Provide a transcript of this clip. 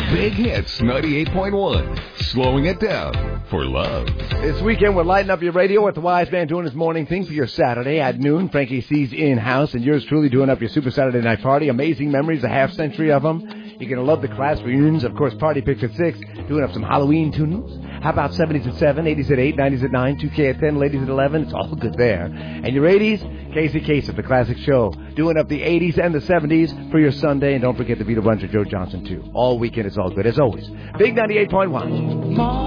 Big Hits 98.1. Slowing it down for love. This weekend, we're lighting up your radio with the Wise Man doing his morning thing for your Saturday at noon. Frankie C's in-house, and yours truly doing up your Super Saturday Night Party. Amazing memories, a half century of them. You're going to love the class reunions. Of course, Party Picks at 6, doing up some Halloween tunes. How about 70s at 7, 80s at 8, 90s at 9, 2K at 10, ladies at 11? It's all good there. And your 80s, Casey Kasem, the classic show, doing up the 80s and the 70s for your Sunday. And don't forget the Vito Bunch of Joe Johnson, too. All weekend, it's all good, as always. Big 98.1.